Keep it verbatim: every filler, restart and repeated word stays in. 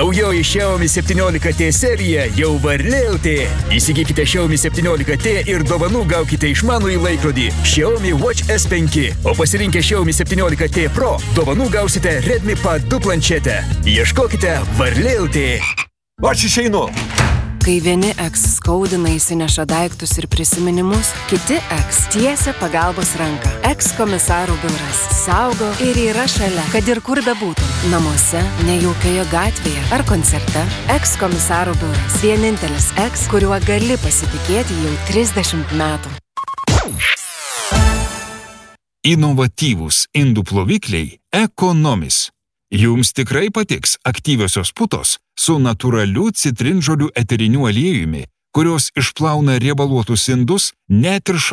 Naujoji Xiaomi septyniolika T serija jau varlė L T. Įsigykite Xiaomi septyniolika T ir dovanų gaukite išmanųjį laikrodį Xiaomi Watch S penki. O pasirinkę Xiaomi septyniolika T Pro, dovanų gausite Redmi Pad du planšetę. Ieškokite varlė L T. Aš išeinu. Kai vieni eks skaudina įsineša daiktus ir prisiminimus, kiti eks tiesia pagalbos ranką. Eks komisarų biuras saugo ir yra šalia, kad ir kur bebūtum. Namuose, nejaukioje gatvėje ar koncerte. Eks komisarų biuras. Vienintelis eks, kuriuo gali pasitikėti jau trisdešimt metų. Inovatyvūs indų plovikliai Ekonomis. Jums tikrai patiks aktyviosios putos su natūraliu citrinžolių eteriniu aliejumi, kurios išplauna riebaluotus indus net ir šaltuoju.